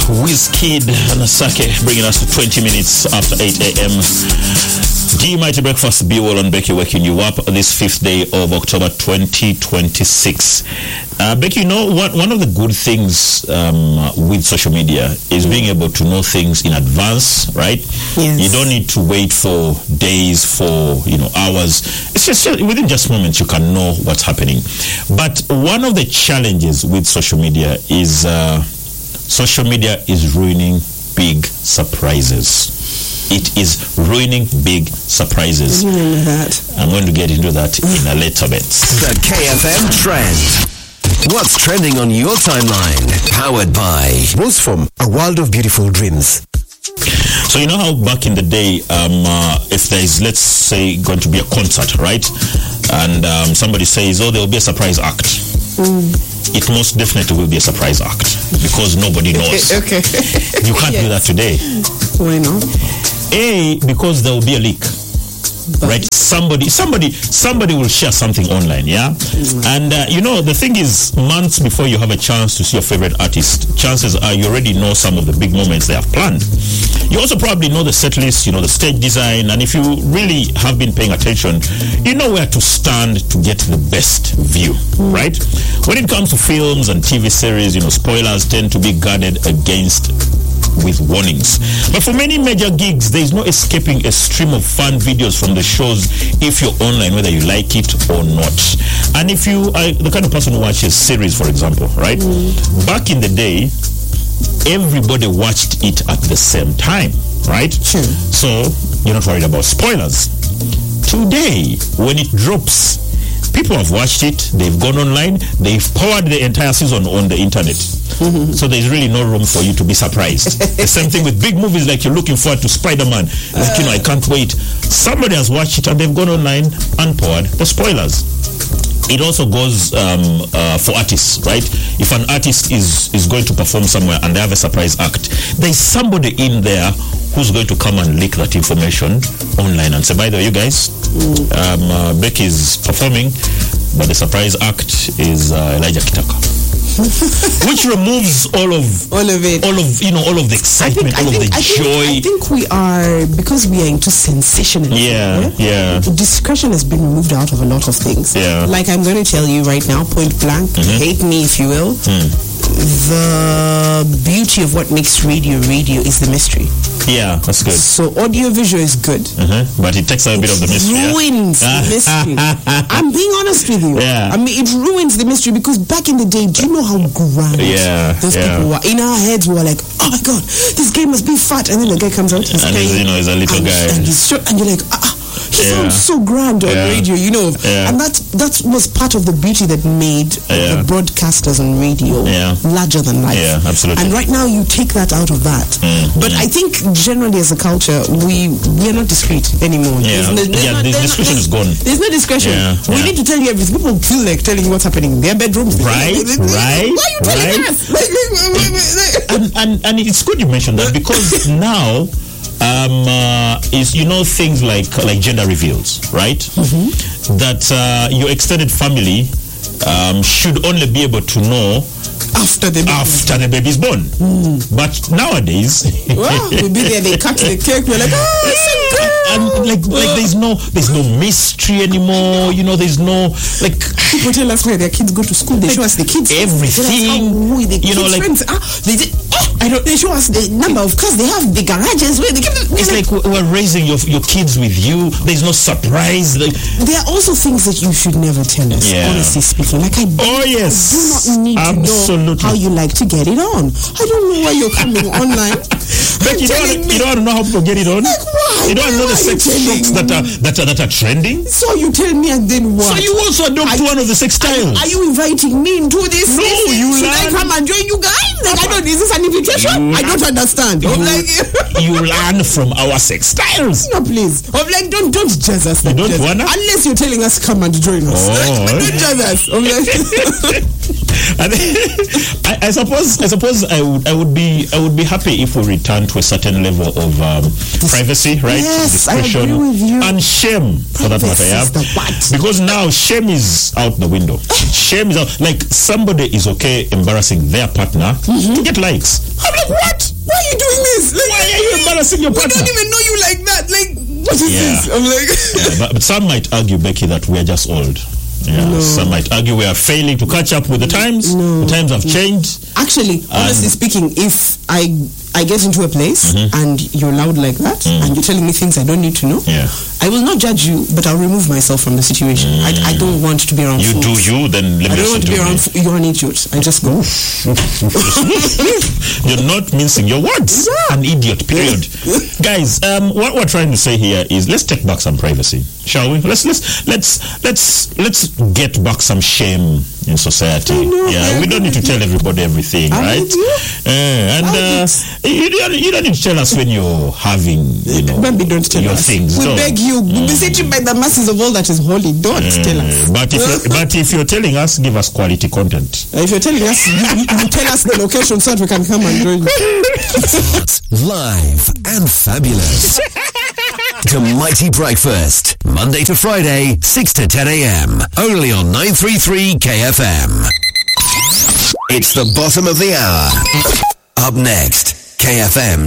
Wizkid and Asake bringing us to 20 minutes after 8 a.m. G Mighty Breakfast, B-Wall and Becky waking you up this 5th day of October 2026. Becky, you know, one of the good things with social media is being able to know things in advance, right? Yes. You don't need to wait for days, for, hours. It's just within just moments you can know what's happening. But one of the challenges with social media is social media is ruining big surprises. It is ruining big surprises. I remember that. I'm going to get into that in a little bit. The KFM Trend. What's trending on your timeline? Powered by Roseform, a world of beautiful dreams. So you know how back in the day, if there is, let's say, going to be a concert, right? And somebody says, there will be a surprise act. It most definitely will be a surprise act because nobody knows. Okay. You can't do that today. Why not? Because there will be a leak. Right, somebody will share something online, yeah. And the thing is, months before you have a chance to see your favorite artist, chances are you already know some of the big moments they have planned. You also probably know the set list, the stage design, and if you really have been paying attention, you know where to stand to get the best view, right? When it comes to films and TV series, spoilers tend to be guarded against with warnings. But for many major gigs, there is no escaping a stream of fun videos from the shows if you're online, whether you like it or not. And if you are the kind of person who watches series, for example, right? Back in the day, everybody watched it at the same time, right? Sure. So you're not worried about spoilers. Today, when it drops, people have watched it, they've gone online, they've powered the entire season on the internet. So there's really no room for you to be surprised. The same thing with big movies, like you're looking forward to Spider-Man. I can't wait. Somebody has watched it and they've gone online and powered the spoilers. It also goes for artists, right? If an artist is going to perform somewhere and they have a surprise act, there's somebody in there who's going to come and leak that information online and say, by the way, you guys, Becky's performing, but the surprise act is Elijah Kitaka. Which removes all of the excitement, all of the joy. I think we are, because we are into sensationalism. Yeah. Discretion has been removed out of a lot of things. Yeah. Like I'm going to tell you right now, point blank, hate me if you will. The beauty of what makes radio is the mystery. Yeah, that's good. So audio-visual is good. But it takes a bit of the mystery. It ruins the mystery. I'm being honest with you. Yeah. I mean, it ruins the mystery because back in the day, do you know how grand those people were? In our heads, we were like, oh my God, this guy must be fat. And then the guy comes out and he's a little guy. And he's short, and you're like, he sounds so grand on radio, and that was part of the beauty that made the broadcasters on radio larger than life. Yeah, absolutely. And right now you take that out of that. But I think generally as a culture, we are not discreet anymore. The discretion is gone. There's no discretion. We need to tell you everything. People feel like telling you what's happening in their bedrooms. Right. Why are you telling us? And it's good you mentioned that because now is things like gender reveals, right? That your extended family should only be able to know after the baby's born. But nowadays, we'll be there. They cut the cake. We're like, and there's no mystery anymore. There's no people tell us where their kids go to school. They show us the kids everything. Friends. They show us the number of cars they have, the garages where they keep. It's like we're raising your kids with you. There's no surprise. There are also things that you should never tell us. Honestly speaking, I do not need to know how you like to get it on. I don't know why you're coming online. But you don't know how people get it on. You don't know the sex shocks that are trending. So you tell me, and then what? So you also adopt one of the sex styles. Are you inviting me into this? No, should I come and join you guys? Is this an invitation? I don't understand. You learn from our sex styles. No, please. Don't judge us. You don't wanna? Unless you're telling us come and join us. Don't judge us. I suppose I would be happy if we return to a certain level of privacy, right? Yes, discretion, I agree with you. and shame for that matter. Yeah, because now shame is out the window. Shame is out. Like somebody is okay embarrassing their partner to get likes. I'm like, what? Why are you doing this? Like, why are you embarrassing your partner? We don't even know you like that. Like, what is this? I'm like, but some might argue, Becky, that we are just old. Yeah, no. Some might argue we are failing to catch up with the times. No. The times have changed. Actually, honestly speaking, if I get into a place and you're loud like that and you're telling me things I don't need to know, I will not judge you, but I'll remove myself from the situation. I don't want to be around you. fools. Do you, then let me I don't want to be around you're an idiot. I just go. You're not mincing your words. Yeah. An idiot, period. Guys, what we're trying to say here is let's take back some privacy, shall we? Let's get back some shame in society. We don't need to tell everybody everything, right? You don't need to tell us when you're having, maybe don't tell your us. things. We beg you, beseeching by the masses of all that is holy, don't tell us. But if you're telling us, give us quality content. If you're telling us, you tell us the location so that we can come and join you. Live and fabulous. To Mighty Breakfast, Monday to Friday, 6 to 10 a.m. Only on 933 KFM. It's the bottom of the hour. Up next, KFM